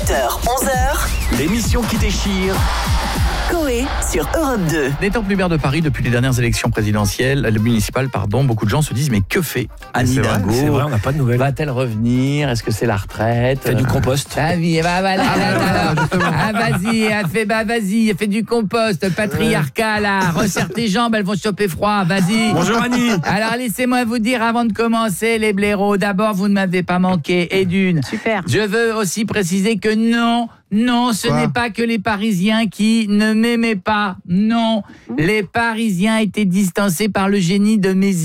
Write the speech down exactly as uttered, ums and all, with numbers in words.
huit heures, onze heures, L'émission qui déchire. Coé sur Europe deux. N'étant plus maire de Paris depuis les dernières élections présidentielles, le municipal, pardon, beaucoup de gens se disent mais que fait Anne C'est vrai, Hidalgo? c'est vrai, on n'a pas de nouvelles. Va-t-elle revenir? Est-ce que c'est la retraite? Fait du compost. Ah oui, bah, bah, là, là, là, là. Ah vas-y, elle fait, bah vas-y, elle fait du compost, patriarcat là, resserre tes jambes, elles vont choper froid, vas-y. Bonjour Annie. Alors laissez-moi vous dire avant de commencer les blaireaux, d'abord vous ne m'avez pas manqué, et d'une. Super. Je veux aussi préciser que non, non, ce Quoi n'est pas que les Parisiens qui ne m'aimaient pas, non. Les Parisiens étaient distancés par le génie de mes